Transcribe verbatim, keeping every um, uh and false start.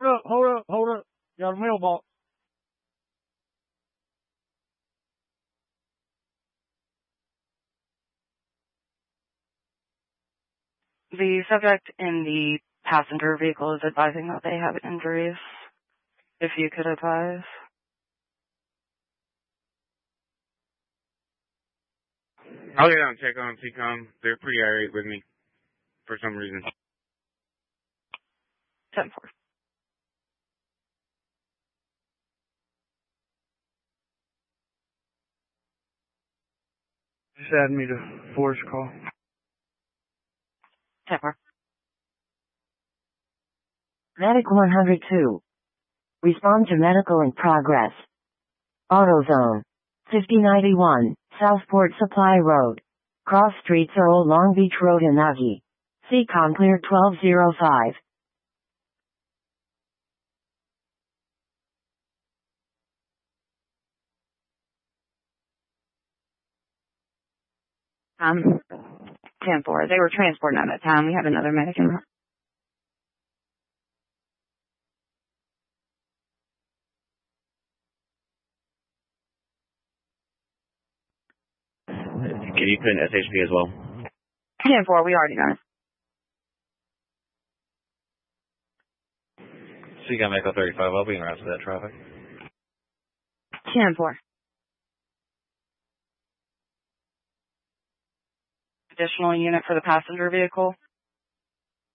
up, hold up, hold up. Got a mailbox. The subject in the passenger vehicle is advising that they have injuries. If you could advise. I'll get out and check on T COM. They're pretty irate with me for some reason. ten four. Just add me to force call. ten four. Medic one hundred two. Respond to medical in progress. AutoZone. fifty ninety-one, Southport Supply Road. Cross Streets are Old Long Beach Road in Nagi. C COM clear twelve oh five. Um, ten four. They were transporting at that time. We have another medic in. Can you put in S H P as well? ten four, we already done it. So you got Echo thirty-five, I'll be in route to that traffic. ten four. Additional unit for the passenger vehicle.